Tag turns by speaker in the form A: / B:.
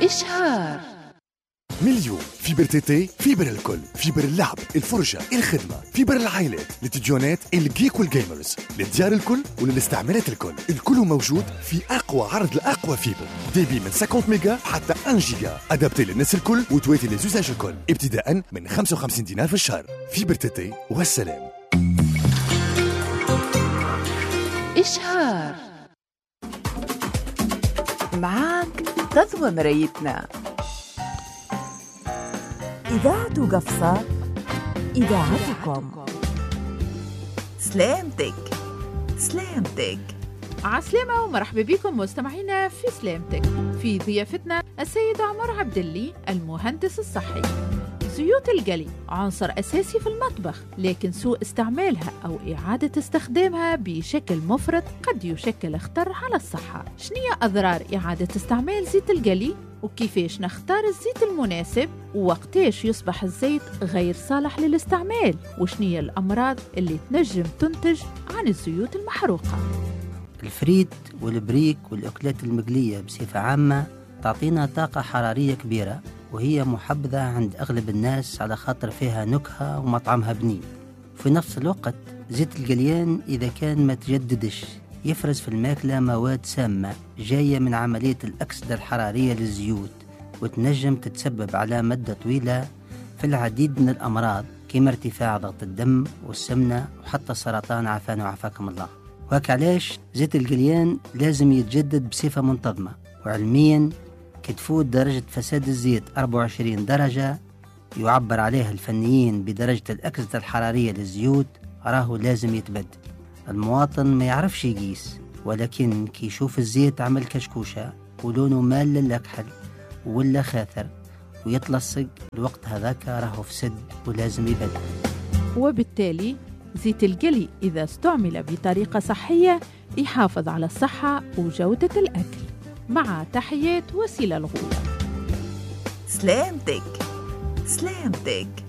A: إشهار.
B: مليون فيبر تيتي، فيبر الكل، فيبر اللعب، الفرجة، الخدمة، فيبر العائلات، للتلفزيونات، الجيك والجيمرز، للديار الكل وللاستعمالات الكل. الكل موجود في أقوى عرض لأقوى فيبر، ديبي من 50 ميجا حتى 1 جيجا، أدابتي للناس الكل وتواتي للزوجاج الكل، ابتداء من 55 دينار في الشهر. فيبر تيتي والسلام.
A: إشهار.
C: معاك تضوى مرايتنا. إذاعة قفصة، إذاعتكم. سلامتك سلامتك.
D: عسلامة ومرحبا بكم مستمعينا في سلامتك. في ضيافتنا السيد عمر عبداللي المهندس الصحي. زيوت القلي عنصر أساسي في المطبخ، لكن سوء استعمالها أو إعادة استخدامها بشكل مفرط قد يشكل خطر على الصحة. شنية أضرار إعادة استعمال زيت القلي؟ وكيفاش نختار الزيت المناسب؟ ووقتاش يصبح الزيت غير صالح للاستعمال؟ وشنية الأمراض اللي تنجم تنتج عن الزيوت المحروقة؟
E: الفريت والبريك والأكلات المقلية بصفة عامة تعطينا طاقة حرارية كبيرة، وهي محبذة عند أغلب الناس على خاطر فيها نكهة ومطعمها بنين. في نفس الوقت زيت القليان إذا كان ما تجددش يفرز في الماكلة مواد سامة جاية من عملية الأكسدة الحرارية للزيوت، وتنجم تتسبب على مدة طويلة في العديد من الأمراض كما ارتفاع ضغط الدم والسمنة وحتى السرطان، عافانا وعافاكم الله. وهك علاش زيت القليان لازم يتجدد بصفة منتظمة، وعلميا كتفوت درجة فساد الزيت 24 درجة يعبر عليها الفنيين بدرجة الأكسدة الحرارية للزيوت، راهو لازم يتبدل. المواطن ما يعرفش يقيس، ولكن كي يشوف الزيت عمل كشكوشة ولونه مال للأكحل ولا خاثر ويتلصق، الوقت هذاك راهو فسد ولازم يبدل.
D: وبالتالي زيت القلي إذا استعمل بطريقة صحية يحافظ على الصحة وجودة الأكل. مع تحيات وسيلة الغولة.
C: سلامتك سلامتك.